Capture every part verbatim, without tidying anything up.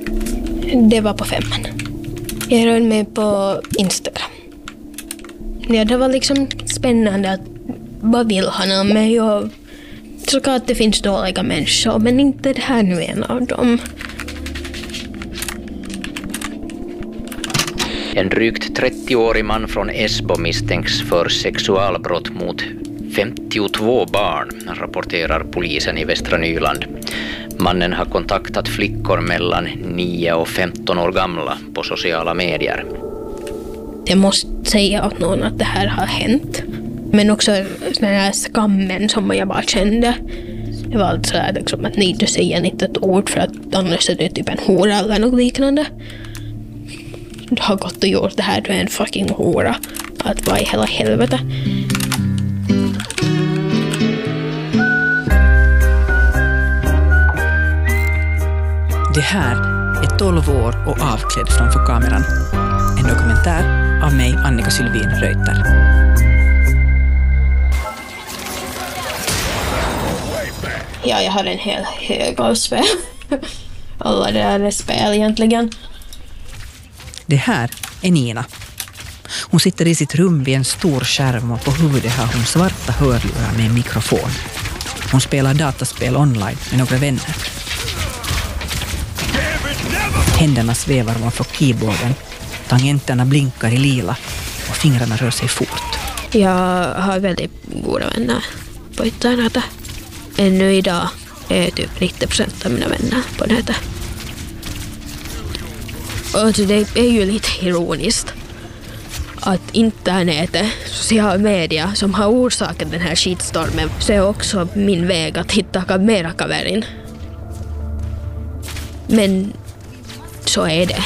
Det var på femman. Jag rörde mig på Instagram. Ja, det var liksom spännande att vad vill han av mig, och såklart det finns dåliga människor, men inte det här nu en av dem. En drygt trettioårig man från Esbo misstänks för sexualbrott mot femtiotvå barn, rapporterar polisen i Västra Nyland. Mannen har kontaktat flickor mellan nio och femton år gamla på sociala medier. Jag måste säga åt någon att det här har hänt. Men också den här skammen som jag bara kände. Det var alltså liksom att ni inte säger inte ett ord för att annars är det typ en hora eller något liknande. Du har gått och gjort det här, du är en fucking hora. Att vara i hela helvete. Det här är tolv år och avklädd framför kameran. En dokumentär av mig, Annika Sylvin Reuter. Ja, jag har en hel hög av spel. Alla det där är spel egentligen. Det här är Nina. Hon sitter i sitt rum vid en stor skärm och på huvudet har hon svarta hörlurar med en mikrofon. Hon spelar dataspel online med några vänner. Händerna svävar ovanför keyboarden. Tangenterna blinkar i lila och fingrarna rör sig fort. Jag har väldigt goda vänner på internet. Ännu idag är typ nittio procent av mina vänner på nätet. Och det är ju lite ironiskt att internetet, social media som har orsakat den här skitstormen, så är också min väg att hitta mera kaverin. Men så är det.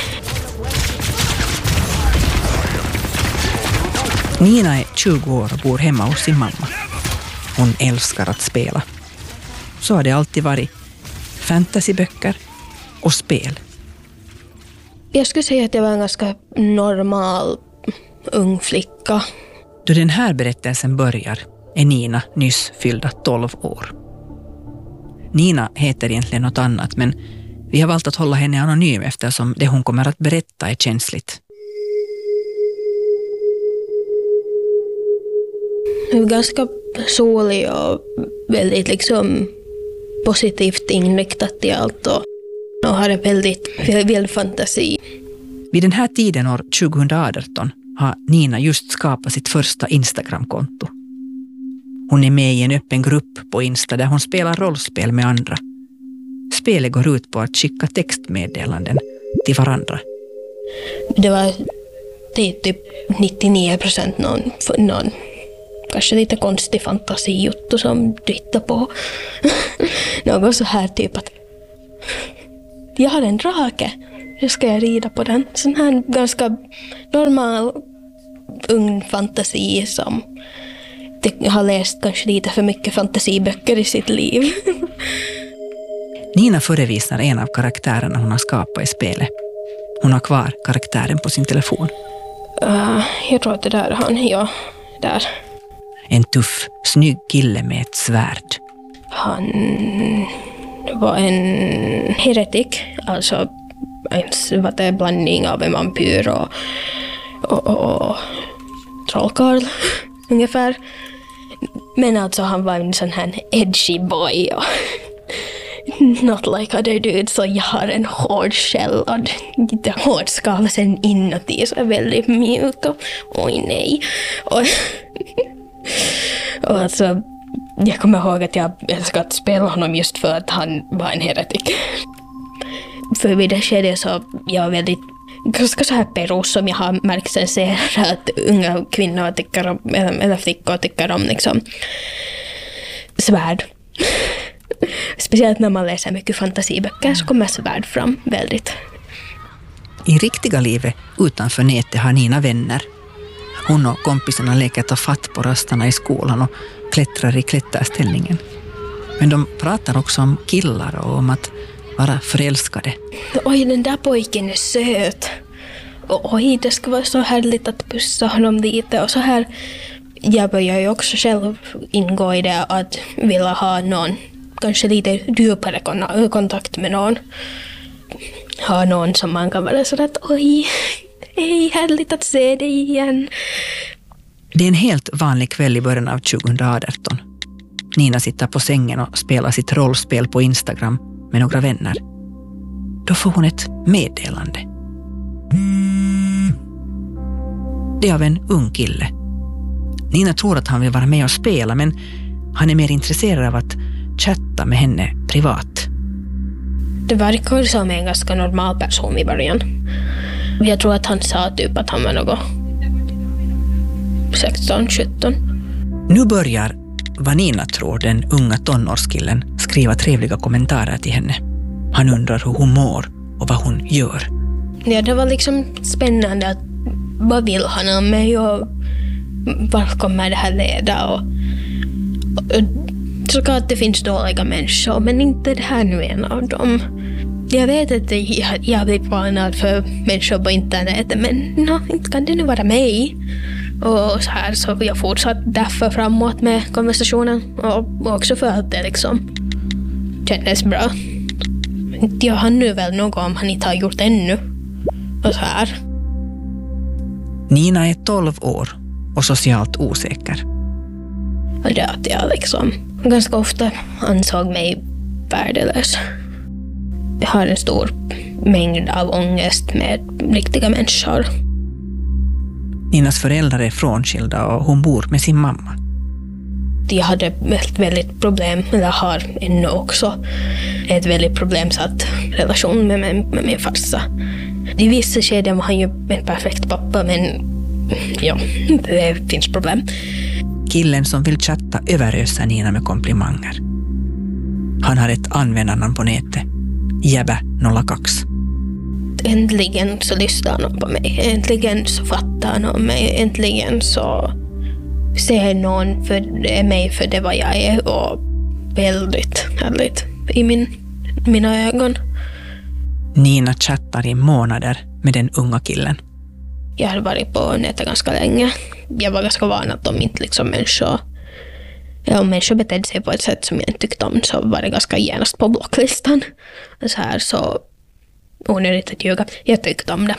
Nina är tjugo år och bor hemma hos sin mamma. Hon älskar att spela. Så har det alltid varit. Fantasyböcker och spel. Jag skulle säga att jag var en ganska normal ung flicka. Då den här berättelsen börjar är Nina nyss fyllda tolv år. Nina heter egentligen något annat, men vi har valt att hålla henne anonym eftersom det hon kommer att berätta är känsligt. Ganska solig och väldigt liksom positivt inriktat i allt och, och har en väldigt vild fantasi. Vid den här tiden år tjugoarton har Nina just skapat sitt första Instagram-konto. Hon är med i en öppen grupp på Insta där hon spelar rollspel med andra. Spelet går ut på att skicka textmeddelanden till varandra. Det var det är typ nittionio procent någon, någon kanske lite konstig fantasijuttu som du hittar på. Något så här typ att jag har en drake. Nu ska jag rida på den. Sån här ganska normal ung fantasi som har läst kanske lite för mycket fantasiböcker i sitt liv. Nina förevisar en av karaktärerna hon har skapat i spelet. Hon har kvar karaktären på sin telefon. Uh, jag tror att det där är han, ja, där. En tuff, snygg kille med ett svärd. Han var en heretik, alltså en var det blandning av en vampyr och, och, och, och trollkarl ungefär. Men alltså han var en sån här edgy boy och not like other dudes, så jag har en hård shell och lite hård skal sen inuti så är väldigt mjuk och oj nej. Och, och alltså jag kommer ihåg att jag älskade att spela honom just för att han var en heretik. För vid det skedet så jag var väldigt ganska så här perus som jag har märkt sen ser att unga kvinnor tycker om, eller, eller flickor tycker om liksom svärd. Speciellt när man läser mycket fantasiböcker så kommer svärd fram väldigt. I riktiga livet utanför nätet har Nina vänner. Hon och kompisarna leker ta fatt på rastarna i skolan och klättrar i klätterställningen. Men de pratar också om killar och om att vara förälskade. Oj, den där pojken är söt. Och oj, det ska vara så härligt att pussa honom lite. Och så här, jag börjar ju också själv ingå i det att vilja ha någon, kanske lite djupare kontakt med någon. ha någon som man kan vara så att oj, hej, härligt att se dig igen. Det är en helt vanlig kväll i början av tjugohundraarton. Nina sitter på sängen och spelar sitt rollspel på Instagram med några vänner. Då får hon ett meddelande. Det är av en ung kille. Nina tror att han vill vara med och spela, men han är mer intresserad av att chatta med henne privat. Det verkar som en ganska normal person i början. Jag tror att han sa typ att han var något sexton sjutton. Nu börjar, vad Nina tror, den unga tonårskillen skriva trevliga kommentarer till henne. Han undrar hur hon mår och vad hon gör. Ja, det var liksom spännande att vad vill han av mig och var kommer det här leda och, och såklart det finns dåliga människor, men inte det här nu en av dem. Jag vet att jag, jag blir varnad för människor på internet, men no, inte kan det nu vara mig. Och så här så jag fortsatt därför framåt med konversationen och också för att det liksom kändes bra. Jag hann nu väl något om han inte har gjort ännu. Och så här. Nina är tolv år och socialt osäker. Och det att jag liksom ganska ofta ansåg mig värdelös. Jag har en stor mängd av ångest med riktiga människor. Ninas föräldrar är frånskilda och hon bor med sin mamma. Jag hade ett väldigt problem, eller har ännu också, ett väldigt problemsatt relation med, med, med min farsa. I vissa skeden var han ju en perfekt pappa, men ja, det finns problem. Killen som vill chatta överöser Nina med komplimanger. Han har ett användarnamn på nätet, Jäbä noll sex. Äntligen så lyssnar han på mig. Äntligen så fattar han om mig. Äntligen så ser någon för mig för det vad jag är. Och väldigt härligt i min, mina ögon. Nina chattar i månader med den unga killen. Jag har varit på nätet ganska länge. Jag var ganska van att de inte liksom människor... Ja, om människor betedde sig på ett sätt som jag inte tyckte om så var det ganska genast på blocklistan. Så här så... onödigt att ljuga. Jag tyckte om det.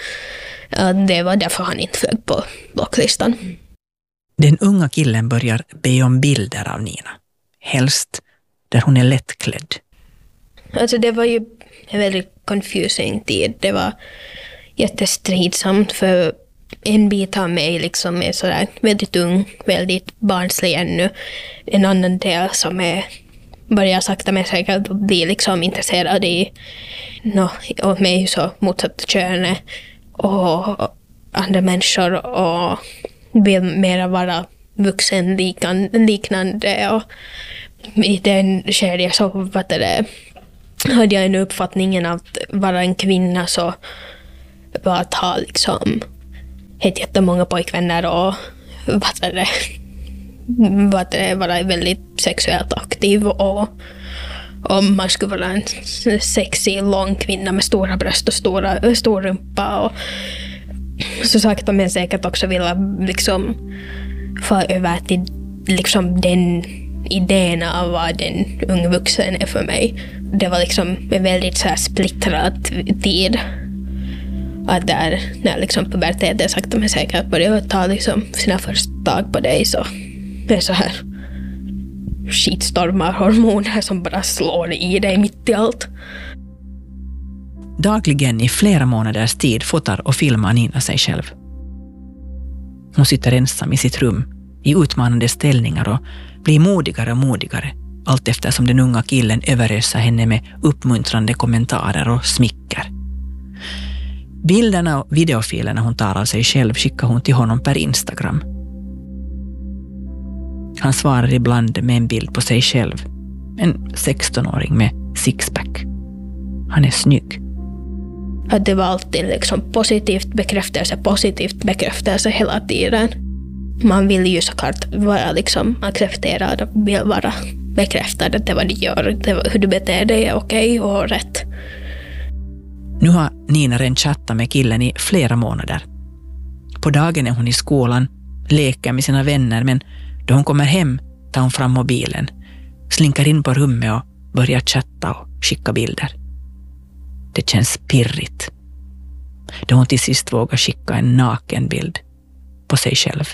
Det var därför han inte flög på blocklistan. Den unga killen börjar be om bilder av Nina. Helst där hon är lättklädd. Alltså det var ju en väldigt confusing tid. Det var jättestridsamt för en bit av mig liksom är sådär väldigt ung, väldigt barnslig ännu. En annan del som är börjar sakta men säkert bli liksom intresserad i no, och mig så motsatt könet och andra människor och vill mera vara vuxen liknande och i den kedjan så vad det, hade jag en uppfattningen att vara en kvinna så var att ha liksom helt jättemånga pojkvänner och vad det vad det vara väldigt sexuellt aktiv och om man skulle vara en sexig lång kvinna med stora bröst och stora, stor rumpa och så sakta men säkert också vilja liksom få över till liksom den idén av vad den unga vuxen är för mig. Det var liksom en väldigt så här splittrad tid. Att där när liksom puberteten sakta men säkert började ta liksom sina första tag på dig så det är så här skitstormar hormoner som bara slår i dig mitt i allt. Dagligen i flera månaders tid fotar och filmar Nina sig själv. Hon sitter ensam i sitt rum i utmanande ställningar och blir modigare och modigare allt eftersom den unga killen överöser henne med uppmuntrande kommentarer och smicker. Bilderna och videofilerna hon tar av sig själv skickar hon till honom per Instagram. Han svarar ibland med en bild på sig själv. En sextonåring med sixpack. Han är snygg. Att det var alltid liksom positivt bekräftelse, positivt bekräftelse hela tiden. Man vill ju såklart vara liksom accepterad och vill vara bekräftad att det vad du gör, det var, hur du beter dig är okej och rätt. Nu har Nina redan chattat med killen i flera månader. På dagen är hon i skolan, leker med sina vänner, men då hon kommer hem tar hon fram mobilen, slinkar in på rummet och börjar chatta och skicka bilder. Det det känns pirrigt. Då hon till sist vågar skicka en nakenbild på sig själv.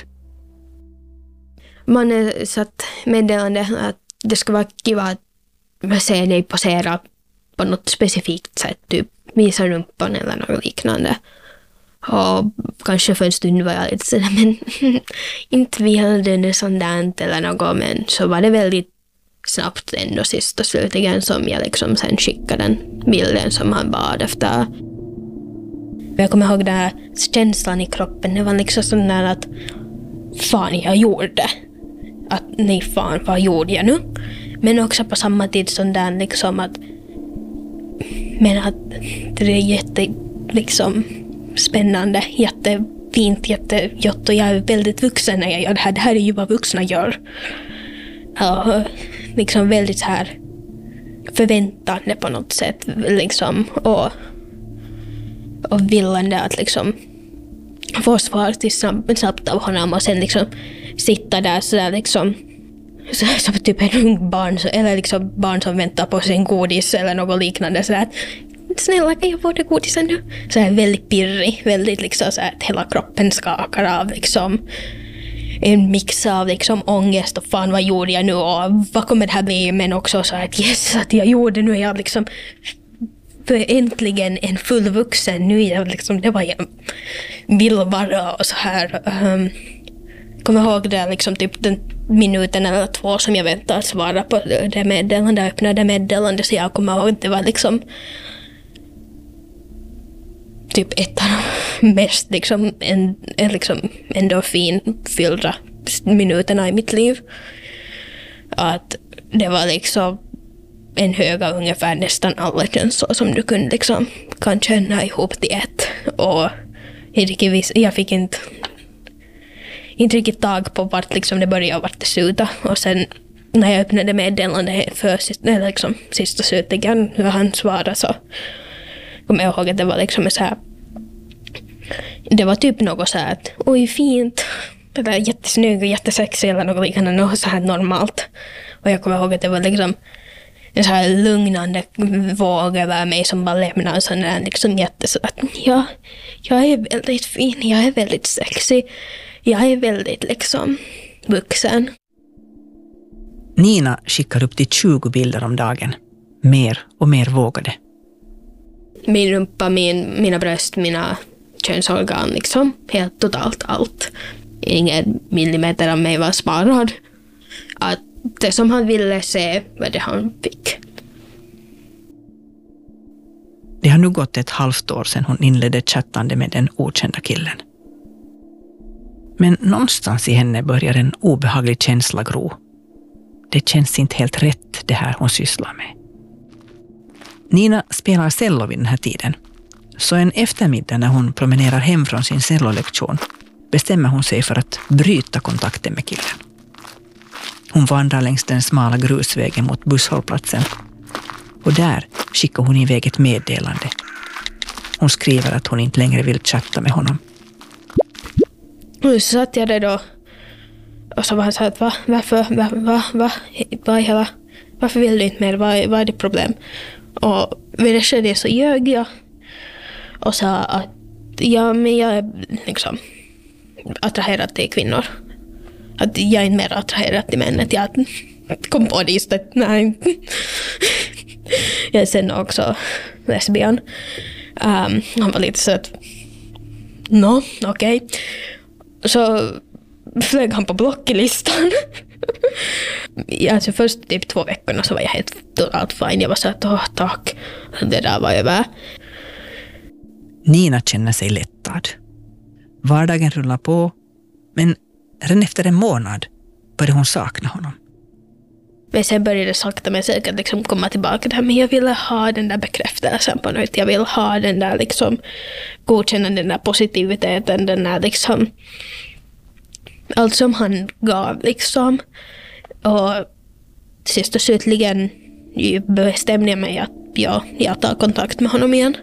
Man har satt meddelande att det ska vara kiva att se dig posera på något specifikt sätt, typ visa rumpan eller något liknande. Och kanske för en stund var jag lite sådär, men inte vill det sånt där eller något, men så var det väldigt snabbt ändå sist och slutligen som jag liksom sen skickade den bilden som han bad efter. Jag kommer ihåg den här känslan i kroppen, det var liksom sån där att fan jag gjorde. Att nej fan, vad gjorde jag nu? Men också på samma tid sån där liksom att men att det är jätte liksom spännande, jättefint, jättejott och jag är väldigt vuxen när jag gör det här. Det här är ju vad vuxna gör. Ja, liksom väldigt så här förväntande på något sätt liksom och, och villande att liksom få svar till snabbt av honom och sen liksom sitta där så där liksom så, som typ en ung barn så, eller liksom barn som väntar på sin godis eller något liknande så att snälla kan jag få det godisen nu? Så här väldigt pirrig, väldigt liksom så här att hela kroppen skakar av liksom en mix av liksom ångest och fan vad gjorde jag nu och vad kommer det här bli, men också så här att yes att jag gjorde nu är jag liksom äntligen en fullvuxen, nu är jag liksom det var jag vill vara och så här um, kommer ihåg det liksom typ den minuten eller två som jag väntade att svara på det meddelande, öppnade meddelande så jag kommer ihåg att det var liksom typ ett av de mest liksom, en, en, liksom endorfinfyllda minuterna i mitt liv. Att det var liksom en höga ungefär nästan alla känslor som du kunde liksom kan känna ihop till ett. Och jag fick inte inte riktigt tag på vart liksom det började och vart det slutade. Och sen när jag öppnade meddelande för eller liksom, sist och slutligen hur han svarade så kommer jag ihåg att det var liksom så här det var typ något så här att oj fint det där jättesnygg och jättesexig eller något liknande något så här normalt och jag kommer ihåg att det var liksom en så här lugnande våg över mig som bara lämnade en sån där liksom jätteså att ja, jag är väldigt fin, jag är väldigt sexig, jag är väldigt liksom vuxen. Nina skickar upp till tjugo bilder om dagen, mer och mer vågade. Min rumpa, min, mina bröst, mina könsorgan liksom. Helt totalt allt. Ingen millimeter av mig var sparad. Att det som han ville se var det han fick. Det har nu gått ett halvt år sedan hon inledde chattande med den okända killen. Men någonstans i henne börjar en obehaglig känsla gro. Det känns inte helt rätt det här hon sysslar med. Nina spelar cello vid den här tiden. Så en eftermiddag när hon promenerar hem från sin cellolektion bestämmer hon sig för att bryta kontakten med killen. Hon vandrar längs den smala grusvägen mot busshållplatsen. Och där skickar hon iväg ett meddelande. Hon skriver att hon inte längre vill chatta med honom. Och så satt jag där då. Och så var han så att va, varför, va, va, va, va, hela, varför vill du inte mer? Vad, vad är det problem? Och vid det skedde så ljög jag. Och sa att ja, men jag är liksom attraherad till kvinnor. Att jag är inte mer attraherad till män. Att jag kom på det just att nej. Jag är sen också lesbian. Um, han var lite så att no, okej. Okay. Så flög han på blocklistan. Alltså först typ två veckorna så var jag helt totalt fine. Jag var så att åh tack, det där var över. Nina känner sig lättad. Vardagen rullar på, men redan efter en månad började hon sakna honom. Men sen började det sakta men säkert liksom komma tillbaka där. Men jag ville ha den där bekräftelsen på något. Jag vill ha den där liksom godkänna den där positiviteten. Den där liksom allt som han gav liksom. Och sist och slutligen bestämde jag mig att ja, jag tar kontakt med honom igen.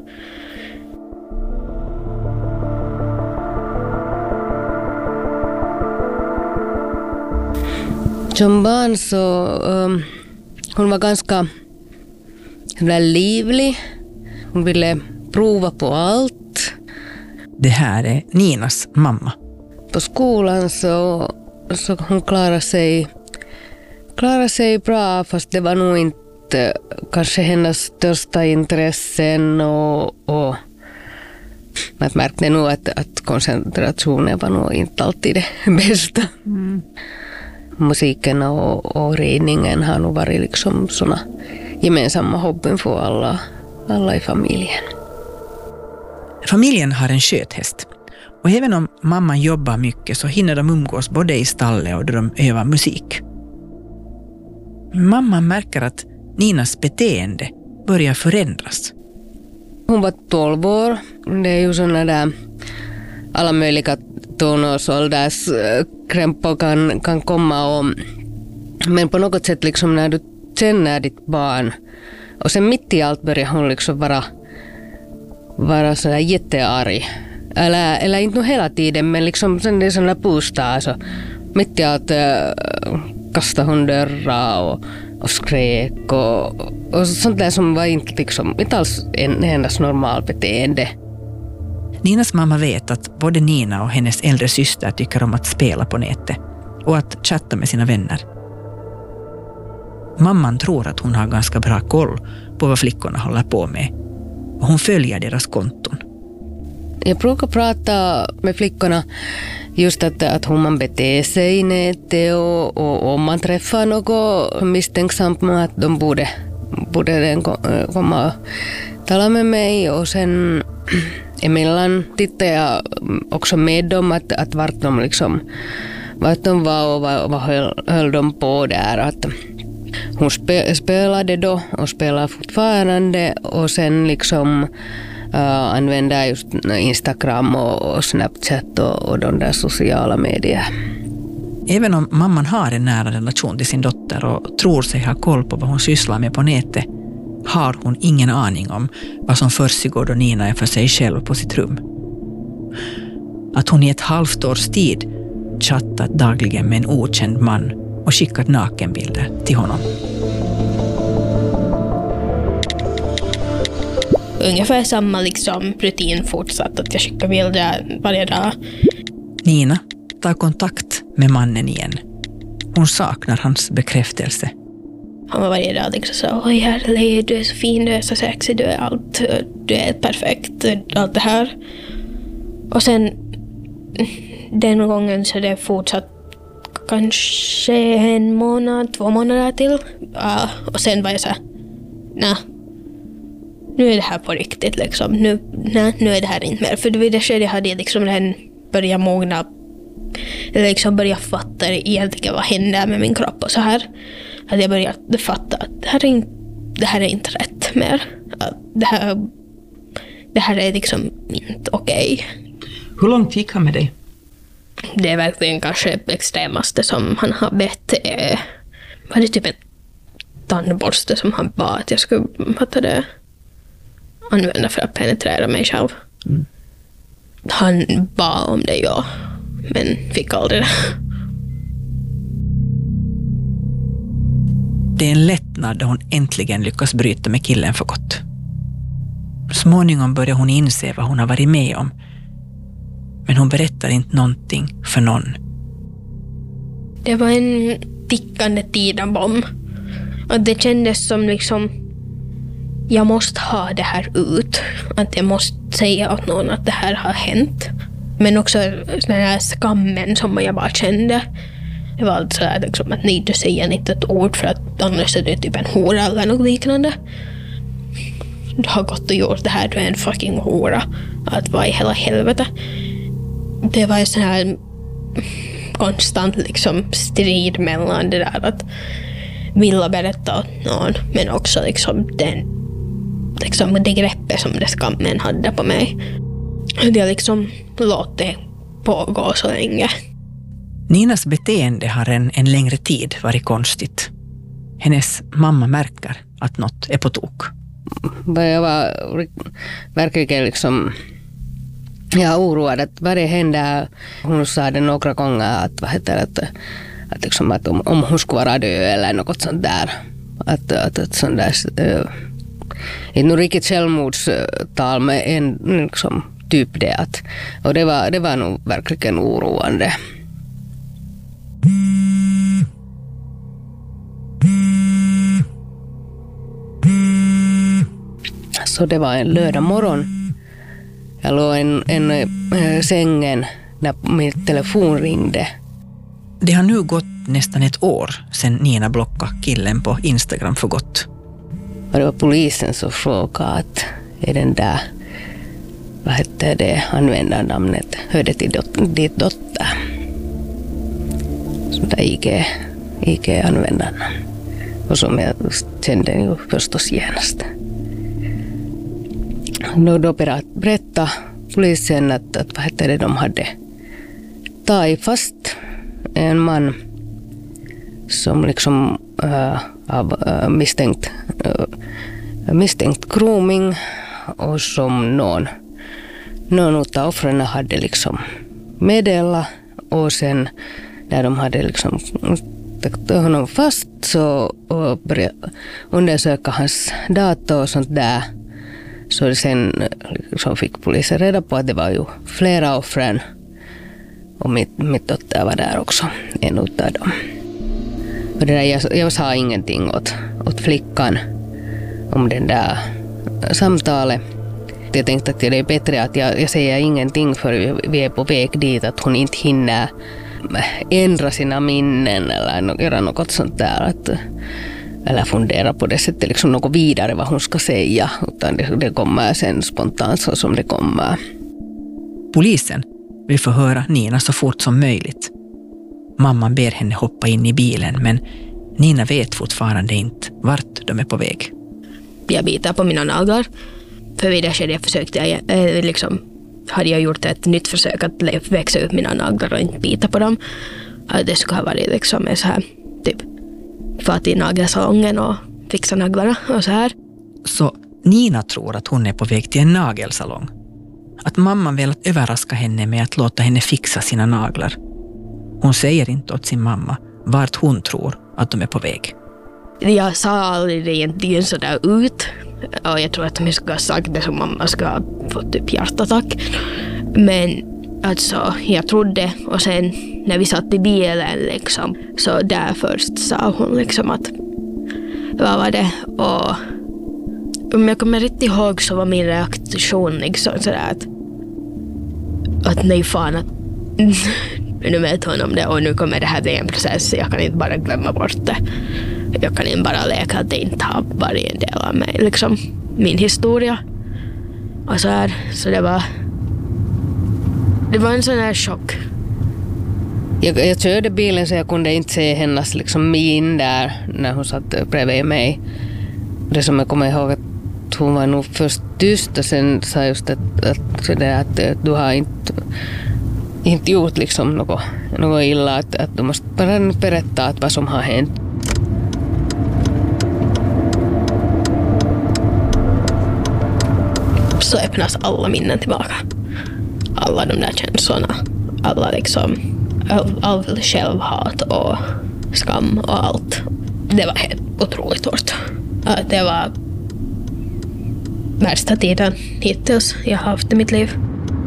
Som barn så um, hon var ganska livlig. Hon ville prova på allt. Det här är Ninas mamma. På skolan så, så hon klarade sig, klarade sig bra, fast det var nog inte kanske hennes största intressen och, och man märkte nog att, att koncentrationen var nog inte alltid det bästa. Mm. Musiken och, och ridningen har nog varit liksom såna gemensamma hobbyn för alla, alla i familjen. Familjen har en sköthäst. Och även om mamman jobbar mycket så hinner de umgås både i stallet och då de övar musik. Mamman märker att Ninas beteende börjar förändras. Hon var tolv år. Det är ju sådana där alla möjliga tonårsålderskrämpor kan, kan komma. Och, men på något sätt liksom när du känner ditt barn och sen mitt i allt börjar hon liksom vara, vara sådär jättearg. Eller, eller inte nog hela tiden, men liksom sen det är sådana pusta. Alltså, mitt i allt äh, kastade hon dörrar och, och skrek och, och sånt där som var inte, liksom, inte alls en, hennes normalbeteende. Ninas mamma vet att både Nina och hennes äldre syster tycker om att spela på nätet och att chatta med sina vänner. Mamman tror att hon har ganska bra koll på vad flickorna håller på med och hon följer deras konton. Jag brukar prata med flickorna just att, att hur man beter sig i nätet och, och om man träffar något misstänksamt med att de borde, borde komma och tala med mig. Och sen emellan tittar jag också med dem att, att vart de liksom, vart de var och vad, vad höll, höll de på där. Att hon spe, spelade då och spelar fortfarande och sen liksom Uh, använder just Instagram och, och Snapchat och, och de där sociala medier. Även om mamman har en nära relation till sin dotter och tror sig ha koll på vad hon sysslar med på nätet har hon ingen aning om vad som försiggår då Nina är för sig själv på sitt rum. Att hon i ett halvt års tid chattat dagligen med en okänd man och skickat nakenbilder till honom. Ungefär samma liksom rutin fortsatt, att jag skickar bilder varje dag. Nina tar kontakt med mannen igen. Hon saknar hans bekräftelse. Han var varje dag liksom så, oj herre, du är så fin, du är så sexig, du är allt, du är perfekt, allt det här. Och sen den gången så det fortsatt kanske en månad, två månader till. Ja, och sen var jag så här, nej. Nu är det här på riktigt liksom. Nu, nej, nu är det här inte mer. För vid det skedet hade jag liksom redan börjat mogna. Eller liksom börjat fatta egentligen vad händer med min kropp och så här. Att jag började fatta att det här är inte, det här är inte rätt mer. Att det här, det här är liksom inte okej. Okay. Hur långt gick han med dig? Det är verkligen kanske det extremaste som han har bett. Eh, var det typ en tandborste som han bad att jag skulle fatta det. Använda för att penetrera mig själv. Mm. Han bad om det, ja. Men fick aldrig det. Det är en lättnad då hon äntligen lyckas bryta med killen för gott. Småningom börjar hon inse vad hon har varit med om. Men hon berättar inte någonting för någon. Det var en tickande tidsbomb. Och det kändes som liksom jag måste ha det här ut. Att jag måste säga åt någon att det här har hänt. Men också den här skammen som jag bara kände. Det var alltså liksom att nej, du säger inte ett ord för att annars är det typ en hora eller något liknande. Du har gått och gjort det här, du är en fucking hora. Att vara i hela helvete. Det var en sån här konstant liksom strid mellan det där att vilja berätta åt någon. Men också liksom den liksom det greppet som det skammen hade på mig. Det har liksom låtit pågå så länge. Ninas beteende har en, en längre tid varit konstigt. Hennes mamma märker att något är på tok. Jag var verkligen liksom jag oroad att vad det händer. Hon sa det några gånger att, vad heter det, att, att, liksom, att om, om hon skulle vara död eller något sånt där. Att, att, att sånt där äh, inte nog riktigt självmordstal med en liksom, typ det att, och det var, det var nog verkligen oroande. Så det var en lördag morgon. Jag låg en, en äh, sängen när min telefon ringde. Det har nu gått nästan ett år sedan Nina blockade killen på Instagram för gott. Och det var polisen som frågade att är den där, vad hette det, användarnamnet, hörde till dot- ditt dotter. Som där I G, I G-användarnamn. Och som jag kände ju förstås genast. Då, då berättade polisen att, att vad hette det, de hade tagit fast en man som liksom äh, av äh, misstänkt, äh, misstänkt grooming och som någon, någon av offren hade liksom meddelat och sen när de hade liksom tagit honom fast så och började undersöka hans data och sånt där. Så sen liksom fick polisen reda på att det var ju flera offren och mitt, mitt dotter var där också, en av dem. Och det där, jag, jag sa ingenting åt, åt flickan om den där samtalet. Jag tänkte att det är bättre att jag, jag säger ingenting för vi är på väg dit, att hon inte hinner ändra sina minnen eller göra något sånt där. Att, eller fundera på det sättet liksom något vidare vad hon ska säga, utan det, det kommer sen spontant så som det kommer. Polisen vill förhöra Nina så fort som möjligt. Mamman ber henne hoppa in i bilen, men Nina vet fortfarande inte vart de är på väg. Jag biter på mina naglar. För vid det skedet försökte jag, eh, liksom, hade jag gjort ett nytt försök att växa ut mina naglar och inte bita på dem. Det skulle ha varit liksom en så här typ för till nagelsalongen och fixa naglarna och så här. Så Nina tror att hon är på väg till en nagelsalong. Att mamman velat överraska henne med att låta henne fixa sina naglar. Hon säger inte åt sin mamma vart hon tror att de är på väg. Jag sa aldrig egentligen sådär ut. Och jag tror att om jag skulle ha sagt det som mamma skulle ha fått typ hjärtattack. Men alltså, jag trodde. Och sen när vi satt i bilen liksom, så där först sa hon liksom att vad var det? Och om jag kommer riktigt ihåg så var min reaktion liksom sådär att att nej fan att nu vet hon om det och nu kommer det här bli en process. Jag kan inte bara glömma bort det. Jag kan inte bara leka att det inte har varit en del av mig, liksom min historia. Och så här, så det var det var en sån här chock. Jag, jag körde bilen så jag kunde inte se hennes liksom min där när hon satt bredvid mig. Det som jag kommer ihåg att hon var nog först tyst och sen sa just att, att, att, att du har inte inte gjort liksom något, något illa, att, att du måste bara berätta att vad som har hänt. Så öppnas alla minnen tillbaka. Alla de där känslorna. Alla liksom, all, all självhat och skam och allt. Det var helt otroligt hårt. Det var värsta tiden hittills jag har haft i mitt liv.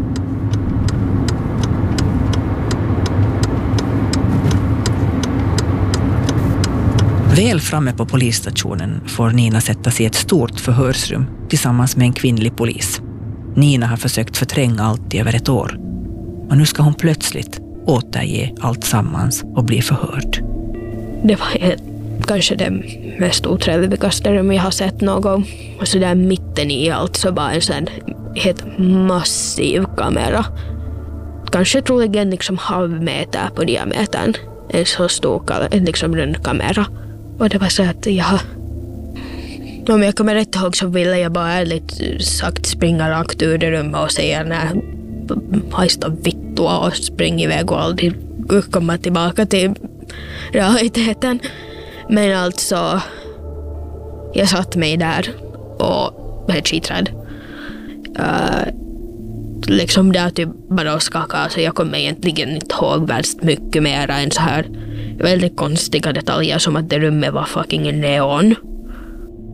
Väl framme på polisstationen får Nina sätta sig i ett stort förhörsrum tillsammans med en kvinnlig polis. Nina har försökt förtränga allt i över ett år. Och nu ska hon plötsligt återge allt sammans och bli förhörd. Det var ett, kanske det mest otrevligaste rum jag har sett någon. Och så där mitten i allt så var en sån helt massiv kamera. Kanske troligen liksom halv meter på diametern. En så stor liksom rund kamera. Och det var så att jag, om jag kommer rätt ihåg så ville jag bara ärligt sagt springa rakt ur det rummet och säga när hajsta vittua och springa iväg och aldrig komma tillbaka till realiteten. Men alltså, jag satt mig där och var helt skiträdd. Uh, liksom där typ bara skakade, så jag kommer egentligen inte ihåg väldigt mycket mer än så här väldigt konstiga detaljer som att det rummet var fucking neon.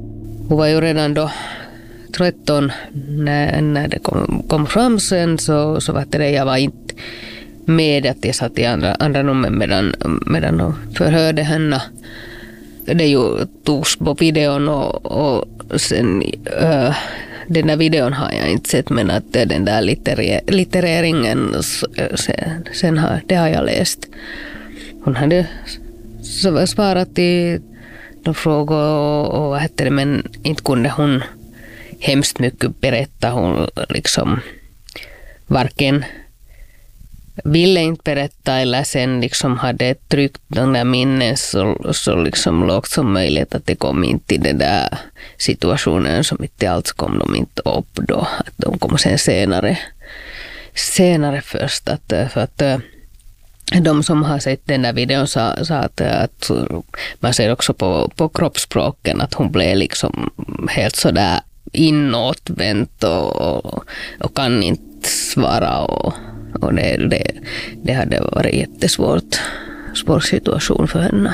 hon var ju redan då tretton när, när det kom, kom fram sen, så, så var det jag var inte med att jag satt i andra, andra nummer medan, medan de förhörde henne. Det ju togs på videon och, och sen äh, den där videon har jag inte sett, men att den där litterär, littereringen sen, sen har, det har jag läst. Hon hade svarat i de frågor och, och vad hette det, men inte kunde hon hemskt mycket berätta. Hon liksom varken ville inte berätta eller sen liksom hade tryckt de där minnen så, så liksom lågt som möjligt, att det kom inte i den där situationen som inte alls kom de inte upp då. Att de kom sen senare, senare först. Att, för att de som har sett den där videon sa, sa att, att man ser också på, på kroppsspråken att hon blev liksom helt sådär inåtvänt och, och, och kan inte svara och Och det, det, det hade varit en jättesvårt svår situation för henne.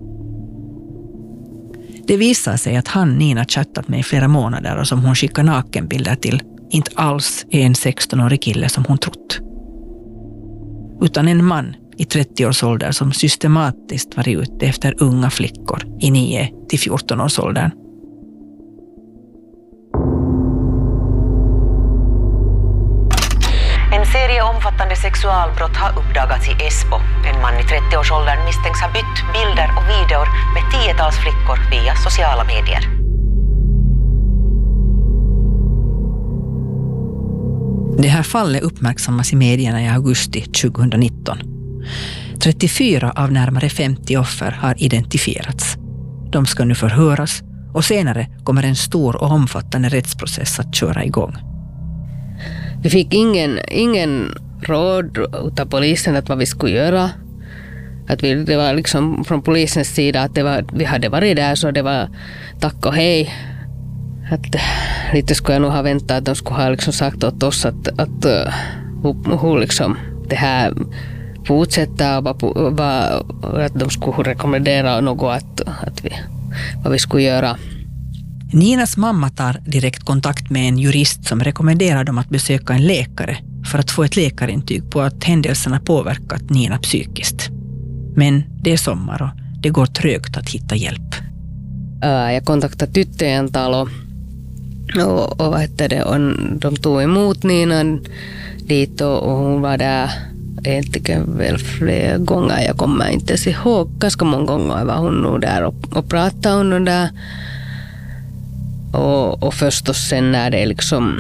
Det visar sig att han Nina chattat med i flera månader och som hon skickar nakenbilder till inte alls är en sexton-årig kille som hon trott. Utan en man i trettio-årsåldern som systematiskt var ute efter unga flickor i nio till fjorton-årsåldern. En serie omfattande sexualbrott har uppdagats i Esbo. En man i trettio-årsåldern misstänks ha bytt bilder och videor med tiotals flickor via sociala medier. Det här fallet uppmärksammas i medierna i augusti tjugonitton. trettiofyra av närmare femtio offer har identifierats. De ska nu förhöras och senare kommer en stor och omfattande rättsprocess att köra igång. Vi fick ingen, ingen råd av polisen att vad vi skulle göra. Att vi, det var liksom från polisens sida att det var, vi hade varit där så det var tack och hej. Att, lite skulle jag nog ha väntat att de skulle ha liksom sagt åt oss att, att uh, hur liksom det här fortsätta och vad, vad, att de skulle rekommendera något att, att vi, vad vi skulle göra. Ninas mamma tar direkt kontakt med en jurist som rekommenderar dem att besöka en läkare för att få ett läkarintyg på att händelserna påverkat Nina psykiskt. Men det är sommar och det går trögt att hitta hjälp. Jag kontaktade tyttöjen talo och, och, vad heter det, och de tog emot Nina dit och, och hon var där egentligen väl flera gånger. Jag kommer inte ens ihåg, ganska många gånger var hon nog där och, och pratade om hon där. Och, och förstås sen när det liksom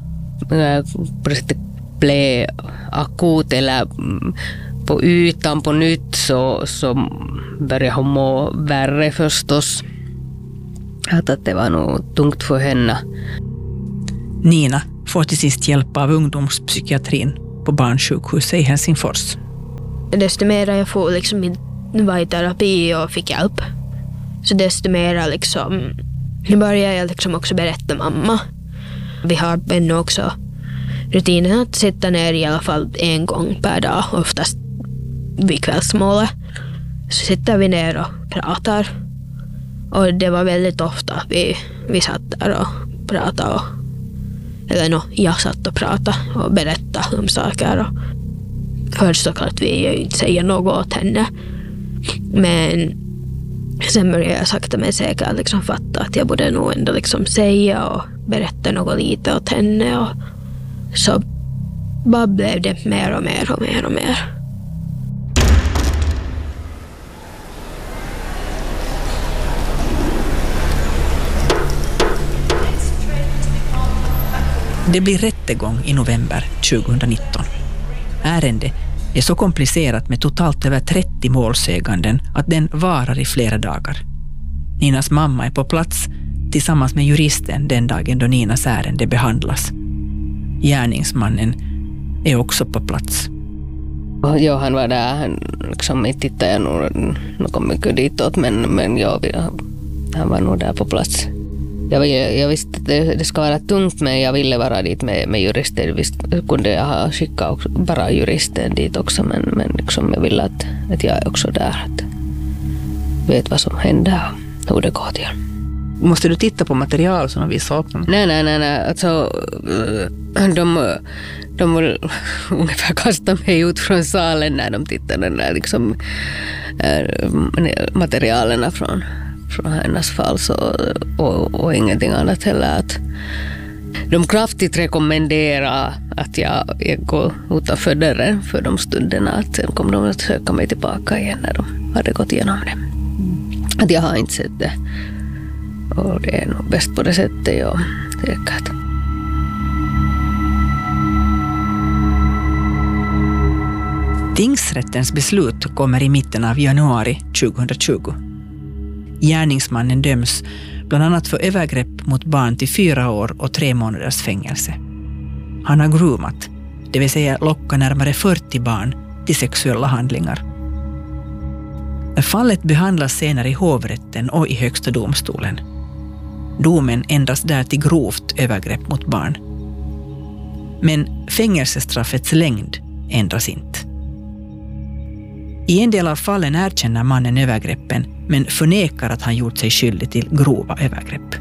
blev akut eller på ytan på nytt så, så började hon må värre förstås. Att, att det var nog tungt för henne. Nina får till sist hjälp av ungdomspsykiatrin på barnsjukhuset i Helsingfors. Desto mer jag får liksom vara i terapi och fick hjälp, så desto mer liksom nu börjar jag liksom också berätta mamma. Vi har ännu också rutinen att sitta ner i alla fall en gång per dag, oftast vid kvällsmålet. Så sitter vi ner och pratar. Och det var väldigt ofta vi, vi satt där och pratade. Och, eller no, jag satt och pratade och berättade om saker. Och först såklart vi inte säger något åt henne. Men sen började jag sakta men säkert liksom fatta att jag borde nog ändå liksom säga och berätta något lite åt henne. Och så bara blev det mer och mer och mer och mer. Det blir rättegång i november tjugonitton. Ärendet är så komplicerat med totalt över trettio målsäganden att den varar i flera dagar. Ninas mamma är på plats tillsammans med juristen den dagen då Ninas ärende behandlas. Gärningsmannen är också på plats. Ja, han var där. Han liksom inte tittade jag nog något mycket ditåt, men, men ja, han var nog där på plats. Jag, jag, jag visste att det, det ska vara tungt, men jag ville vara dit med, med jurister. Visst kunde jag ha skickat också, bara juristen dit också, men, men liksom jag ville att, att jag är också där. Att vet vad som händer och hur det går till. Måste du titta på material som de visar upp dem? Nej, nej, nej, nej. Alltså, de, de vill ungefär kasta mig ut från salen när de tittar den där liksom materialen från, från hennes fall så, och, och ingenting annat heller. Att de kraftigt rekommenderar att jag, jag går utanför dörren för de stunderna. Att sen kommer de att söka mig tillbaka igen när de hade gått igenom det. Att jag har inte sett det. Och det är nog bäst på det sättet, ja, säkert. Tingsrättens beslut kommer i mitten av januari tjugohundratjugo. Gärningsmannen döms bland annat för övergrepp mot barn till fyra år och tre månaders fängelse. Han har groomat, det vill säga lockat närmare fyrtio barn till sexuella handlingar. Fallet behandlas senare i hovrätten och i högsta domstolen. Domen ändras där till grovt övergrepp mot barn. Men fängelsestraffets längd ändras inte. I en del av fallen erkänner mannen övergreppen men förnekar att han gjort sig skyldig till grova övergrepp.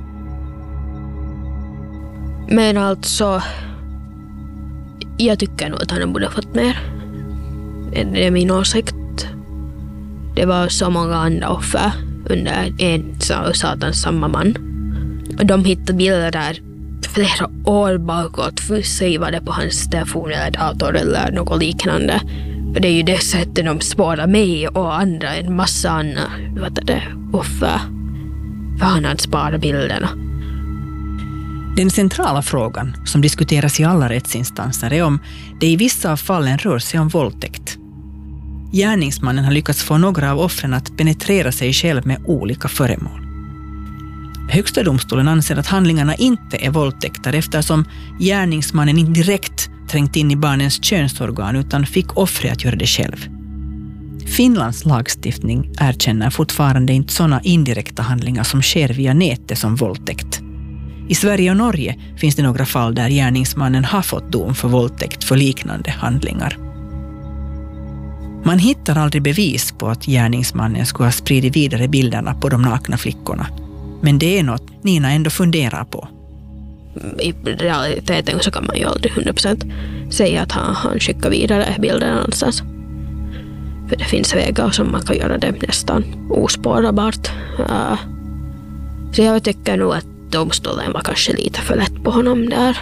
Men alltså, jag tycker nog att han borde fått mer. Det är min åsikt. Det var så många andra offer under en satans samma man. De hittade bilder där flera år bakåt försivade på hans telefon eller dator eller något liknande. Och det är ju det sättet de spårar mig och andra, en massa andra vad är det, offer. För han hade sparat bilderna. Den centrala frågan som diskuteras i alla rättsinstanser är om det i vissa av fallen rör sig om våldtäkt. Gärningsmannen har lyckats få några av offren att penetrera sig själv med olika föremål. Högsta domstolen anser att handlingarna inte är våldtäkter eftersom gärningsmannen inte direkt trängt in i barnens könsorgan utan fick offret att göra det själv. Finlands lagstiftning erkänner fortfarande inte sådana indirekta handlingar som sker via nätet som våldtäkt. I Sverige och Norge finns det några fall där gärningsmannen har fått dom för våldtäkt för liknande handlingar. Man hittar aldrig bevis på att gärningsmannen skulle ha spridit vidare bilderna på de nakna flickorna. Men det är något Nina ändå funderar på. I realiteten så kan man ju aldrig hundra procent säga att han, han skickar vidare bilderna någonstans. För det finns vägar som man kan göra det nästan ospårbart. Uh, så jag tycker nog att domstolen var kanske lite för lätt på honom där.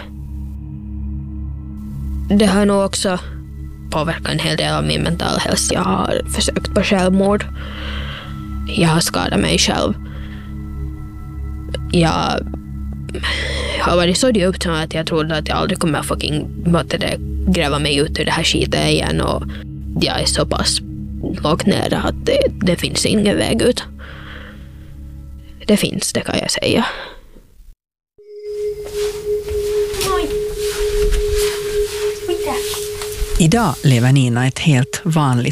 Det har nog också påverkat en hel del av min mentala hälsa. Jag har försökt på självmord. Jag har skadat mig själv. Jag har varit så djupt att jag trodde att jag aldrig kommer att fucking det, gräva mig ut ur det här skiten igen. Och jag är så pass lågt nere att det, det finns ingen väg ut. Det finns, det kan jag säga. Idag lever Nina ett helt vanligt